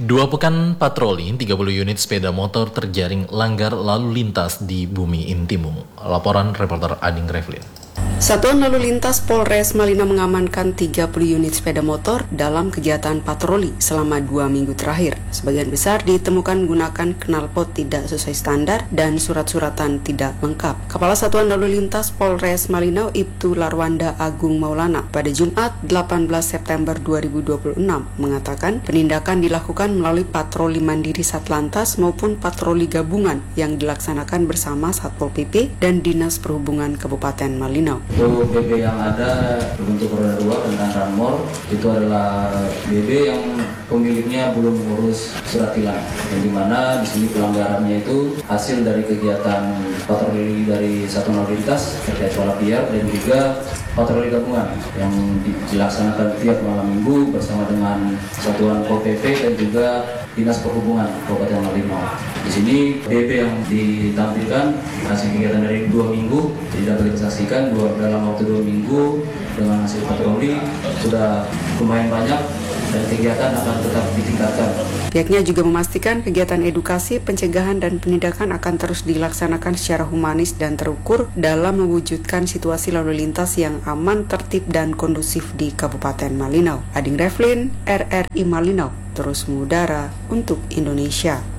2 pekan patroli, 30 unit sepeda motor terjaring langgar lalu lintas di Bumi Intimung. Laporan reporter Ading Revlin. Satuan Lalu Lintas Polres Malina mengamankan 30 unit sepeda motor dalam kegiatan patroli selama 2 minggu terakhir. Sebagian besar ditemukan menggunakan knalpot tidak sesuai standar dan surat-suratan tidak lengkap. Kepala Satuan Lalu Lintas Polres Malina Ibtu Larwanda Agung Maulana pada Jumat 18 September 2026 mengatakan penindakan dilakukan melalui patroli mandiri Satlantas maupun patroli gabungan yang dilaksanakan bersama Satpol PP dan Dinas Perhubungan Kabupaten Malina. Untuk BB yang ada berbentuk roda 2 dengan ramor itu adalah BB yang pemiliknya belum mengurus surat tilang, yang dimana di sini pelanggarannya itu hasil dari kegiatan patroli dari Satuan Lalu Lintas terkait balap liar dan juga patroli gabungan yang dilaksanakan tiap malam minggu bersama dengan Satuan Pol PP dan juga Dinas Perhubungan Kabupaten Malina. Di sini BB yang ditampilkan hasil kegiatan dari 2 minggu, tidak dapat disaksikan dalam waktu 2 minggu dengan hasil patroli sudah lumayan banyak dan kegiatan akan tetap ditingkatkan. Pihaknya juga memastikan kegiatan edukasi, pencegahan, dan penindakan akan terus dilaksanakan secara humanis dan terukur dalam mewujudkan situasi lalu lintas yang aman, tertib, dan kondusif di Kabupaten Malina. Ading Revlin, RRI Malina, terus mengudara untuk Indonesia.